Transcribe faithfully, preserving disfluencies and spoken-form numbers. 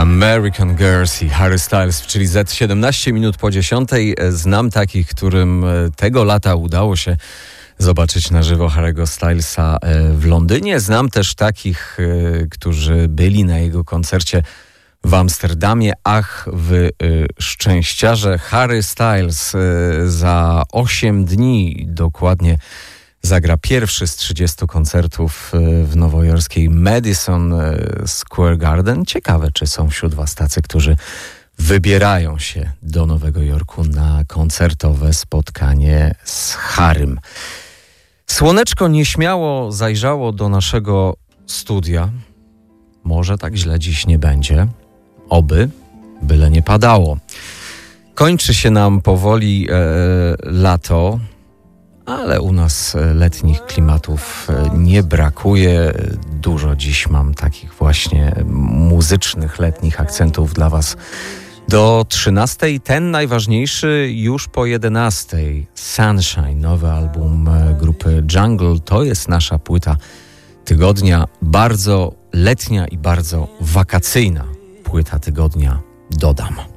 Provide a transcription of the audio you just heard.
American Girls i Harry Styles, czyli Z siedemnaście minut po dziesiątej. Znam takich, którym tego lata udało się zobaczyć na żywo Harry'ego Stylesa w Londynie. Znam też takich, którzy byli na jego koncercie w Amsterdamie. Ach, wy szczęściarze. Harry Styles za osiem dni dokładnie zagra pierwszy z trzydziestu koncertów w nowojorskiej Madison Square Garden. Ciekawe, czy są wśród was tacy, którzy wybierają się do Nowego Jorku na koncertowe spotkanie z Harrym. Słoneczko nieśmiało zajrzało do naszego studia. Może tak źle dziś nie będzie. Oby, byle nie padało. Kończy się nam powoli e, lato, ale u nas letnich klimatów nie brakuje. Dużo dziś mam takich właśnie muzycznych, letnich akcentów dla was. Do trzynastej, ten najważniejszy już po jedenastej. Sunshine, nowy album grupy Jungle. To jest nasza płyta tygodnia. Bardzo letnia i bardzo wakacyjna płyta tygodnia, dodam.